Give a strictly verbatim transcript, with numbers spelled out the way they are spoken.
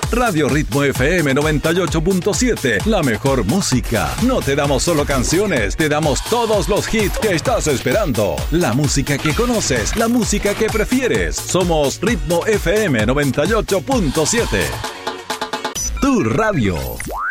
Radio Ritmo F M noventa y ocho punto siete, la mejor música. No te damos solo canciones, te damos todos los hits que estás esperando. La música que conoces, la música que prefieres. Somos Ritmo F M noventa y ocho punto siete. Tu radio.